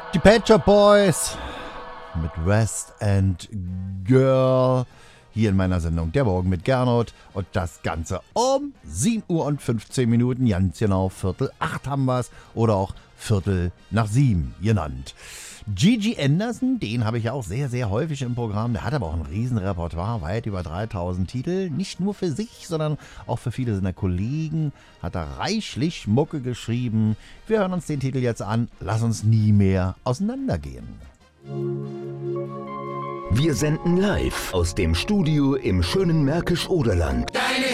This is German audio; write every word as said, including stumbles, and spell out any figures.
Die Pet Shop Boys mit West End Girl hier in meiner Sendung Der Morgen mit Gernot und das Ganze um sieben Uhr und fünfzehn Minuten, ganz genau Viertel acht haben wir es oder auch Viertel nach sieben genannt. Gigi Anderson, den habe ich ja auch sehr, sehr häufig im Programm. Der hat aber auch ein Riesenrepertoire, weit über dreitausend Titel. Nicht nur für sich, sondern auch für viele seiner Kollegen hat er reichlich Mucke geschrieben. Wir hören uns den Titel jetzt an. Lass uns nie mehr auseinandergehen. Wir senden live aus dem Studio im schönen Märkisch-Oderland.